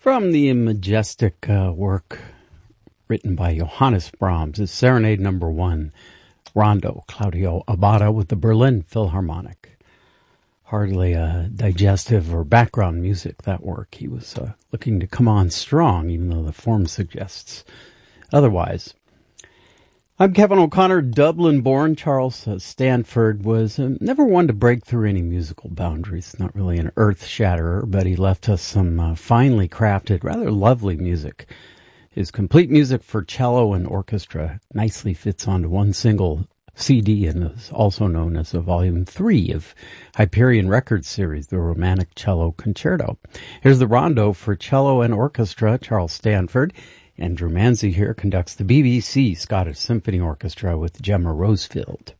From the majestic work written by Johannes Brahms is Serenade No. 1, Rondo, Claudio Abbado with the Berlin Philharmonic. Hardly digestive or background music, that work. He was looking to come on strong, even though the form suggests otherwise. I'm Kevin O'Connor, Dublin-born. Charles Stanford was never one to break through any musical boundaries. Not really an earth-shatterer, but he left us some finely crafted, rather lovely music. His complete music for cello and orchestra nicely fits onto one single CD and is also known as a Volume 3 of Hyperion Records series, the Romantic Cello Concerto. Here's the Rondo for cello and orchestra, Charles Stanford. Andrew Manzi here conducts the BBC Scottish Symphony Orchestra with Gemma Rosefield.